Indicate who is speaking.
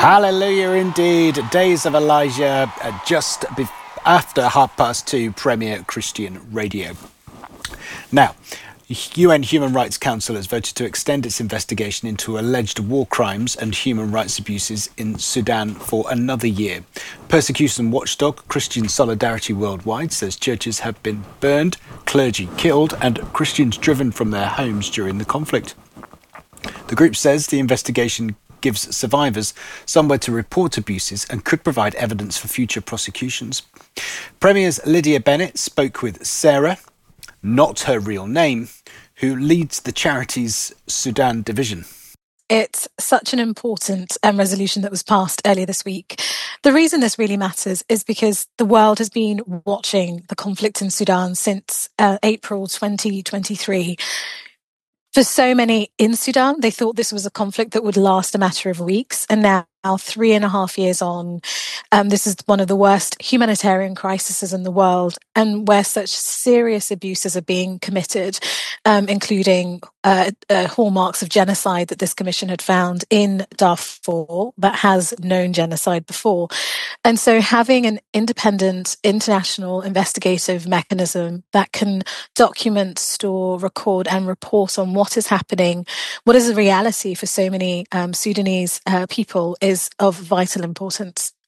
Speaker 1: Hallelujah indeed. Days of Elijah, after 2:30 Premier Christian Radio. Now, UN Human Rights Council has voted to extend its investigation into alleged war crimes and human rights abuses in Sudan for another year. Persecution watchdog Christian Solidarity Worldwide says churches have been burned, clergy killed, and Christians driven from their homes during the conflict. The group says the investigation gives survivors somewhere to report abuses and could provide evidence for future prosecutions. Premier's Lydia Bennett spoke with Sarah, not her real name, who leads the charity's Sudan division.
Speaker 2: It's such an important resolution that was passed earlier this week. The reason this really matters is because the world has been watching the conflict in Sudan since April 2023. For so many in Sudan, they thought this was a conflict that would last a matter of weeks. And now, 3.5 years on, this is one of the worst humanitarian crises in the world, and where such serious abuses are being committed, including hallmarks of genocide that this commission had found in Darfur that has known genocide before. And so having an independent international investigative mechanism that can document, store, record and report on what is happening, what is the reality for so many Sudanese people is of vital importance.